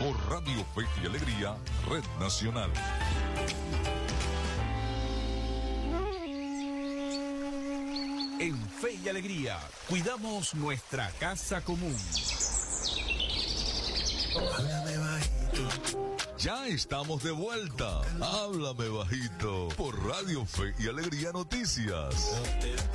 por Radio Fe y Alegría, Red Nacional. En Fe y Alegría, cuidamos nuestra casa común. Háblame bajito. Ya estamos de vuelta. Háblame bajito por Radio Fe y Alegría Noticias.